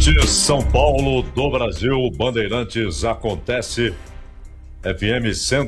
Bandeirantes, São Paulo, do Brasil, Bandeirantes acontece, FM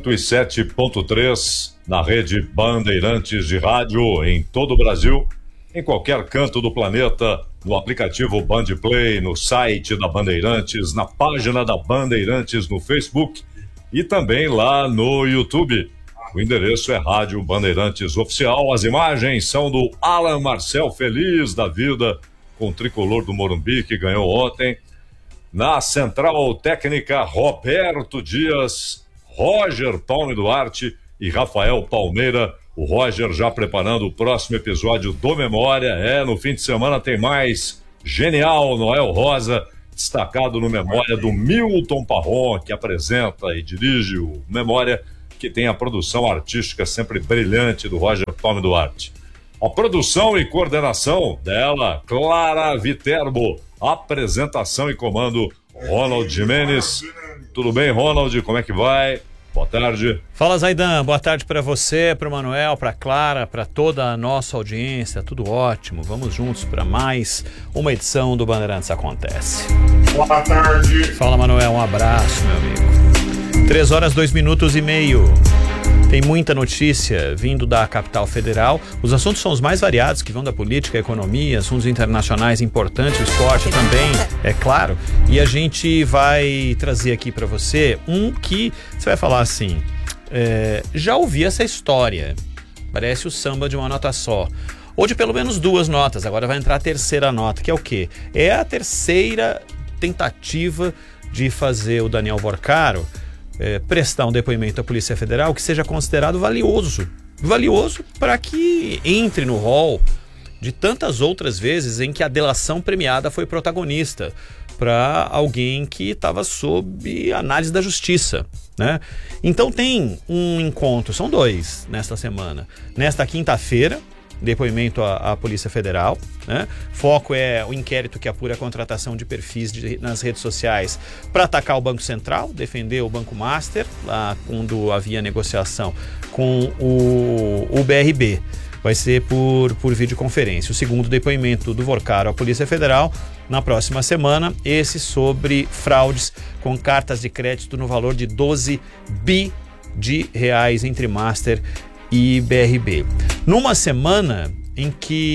107.3, na rede Bandeirantes de rádio, em todo o Brasil, em qualquer canto do planeta, no aplicativo Bandplay, no site da Bandeirantes, na página da Bandeirantes no Facebook e também lá no YouTube. O endereço é Rádio Bandeirantes Oficial. As imagens são do Alan Marcel, feliz da vida, com o tricolor do Morumbi, que ganhou ontem. Na central técnica, Roberto Dias, Roger Palme Duarte e Rafael Palmeira. O Roger já preparando o próximo episódio do Memória. No fim de semana tem mais Genial Noel Rosa, destacado no Memória do Milton Parron, que apresenta e dirige o Memória, que tem a produção artística sempre brilhante do Roger Palme Duarte. A produção e coordenação dela, Clara Viterbo. Apresentação e comando, Ronald Jimenez. Tudo bem, Ronald? Como é que vai? Boa tarde. Fala, Zaidan. Boa tarde para você, para o Manuel, para a Clara, para toda a nossa audiência. Tudo ótimo. Vamos juntos para mais uma edição do Bandeirantes Acontece. Boa tarde. Fala, Manuel. Um abraço, meu amigo. 3h02 e meio. Tem muita notícia vindo da capital federal. Os assuntos são os mais variados, que vão da política, economia, assuntos internacionais importantes, o esporte também, é claro. E a gente vai trazer aqui para você um que você vai falar assim, já ouvi essa história, parece o samba de uma nota só. Ou de pelo menos duas notas, agora vai entrar a terceira nota, que é o quê? É a terceira tentativa de fazer o Daniel Vorcaro prestar um depoimento à Polícia Federal que seja considerado valioso para que entre no rol de tantas outras vezes em que a delação premiada foi protagonista para alguém que estava sob análise da justiça, né? Então tem um encontro, são dois nesta semana, nesta quinta-feira, depoimento à Polícia Federal, né? Foco é o inquérito que apura a contratação de perfis nas redes sociais para atacar o Banco Central, defender o Banco Master, lá quando havia negociação com o BRB. Vai ser por videoconferência. O segundo depoimento do Vorcaro à Polícia Federal na próxima semana, esse sobre fraudes com cartas de crédito no valor de 12 bi de reais entre Master e BRB. Numa semana em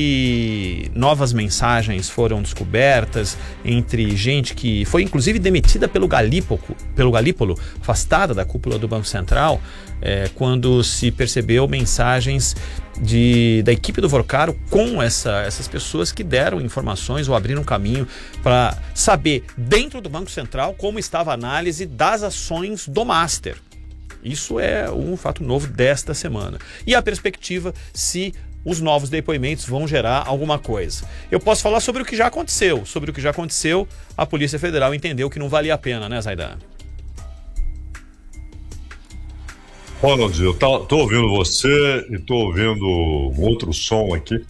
que novas mensagens foram descobertas entre gente que foi inclusive demitida pelo Galípolo, afastada da cúpula do Banco Central, quando se percebeu mensagens da equipe do Vorcaro com essas pessoas que deram informações ou abriram caminho para saber dentro do Banco Central como estava a análise das ações do Master. Isso é um fato novo desta semana. E a perspectiva se os novos depoimentos vão gerar alguma coisa. Eu posso falar sobre o que já aconteceu. Sobre o que já aconteceu, a Polícia Federal entendeu que não valia a pena, né, Zaidan? Ronald, eu tô ouvindo você e tô ouvindo um outro som aqui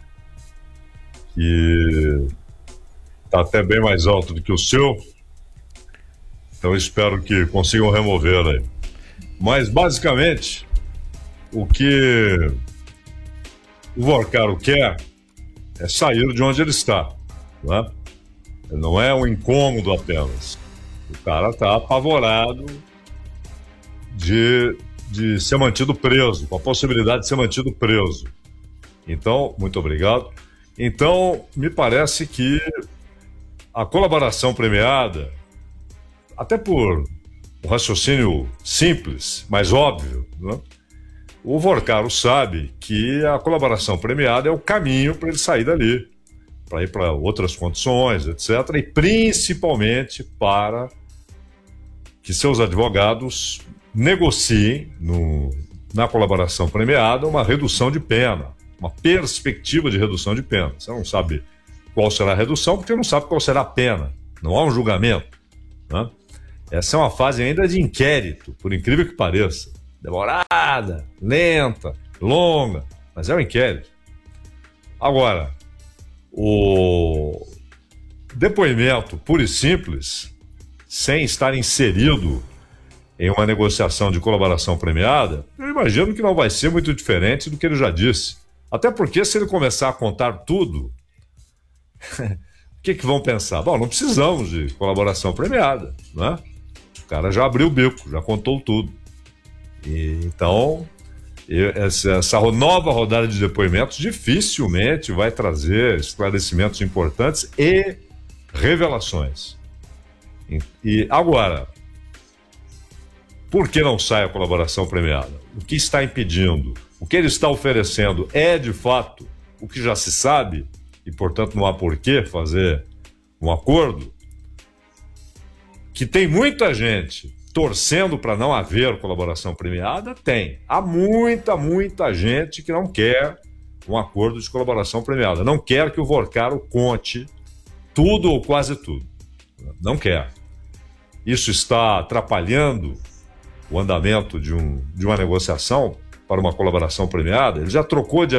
que tá até bem mais alto do que o seu. Então espero que consigam remover aí. Mas, basicamente, o que o Vorcaro quer é sair de onde ele está, né? Não é um incômodo apenas. O cara está apavorado de ser mantido preso, com a possibilidade de ser mantido preso. Então, muito obrigado. Então, me parece que a colaboração premiada, até por um raciocínio simples, mas óbvio, né? O Vorcaro sabe que a colaboração premiada é o caminho para ele sair dali, para ir para outras condições, etc. E principalmente para que seus advogados negociem na colaboração premiada uma redução de pena, uma perspectiva de redução de pena. Você não sabe qual será a redução porque não sabe qual será a pena. Não há um julgamento, né? Essa é uma fase ainda de inquérito, por incrível que pareça. Demorada, lenta, longa, mas é um inquérito. Agora, o depoimento puro e simples, sem estar inserido em uma negociação de colaboração premiada, eu imagino que não vai ser muito diferente do que ele já disse. Até porque se ele começar a contar tudo, o que vão pensar? Bom, não precisamos de colaboração premiada, né? O cara já abriu o bico, já contou tudo. Então, essa nova rodada de depoimentos dificilmente vai trazer esclarecimentos importantes e revelações. E agora, por que não sai a colaboração premiada? O que está impedindo? O que ele está oferecendo é, de fato, o que já se sabe, e, portanto, não há por que fazer um acordo? Que tem muita gente torcendo para não haver colaboração premiada? Tem. Há muita gente que não quer um acordo de colaboração premiada. Não quer que o Vorcaro conte tudo ou quase tudo. Não quer. Isso está atrapalhando o andamento de uma negociação para uma colaboração premiada? Ele já trocou de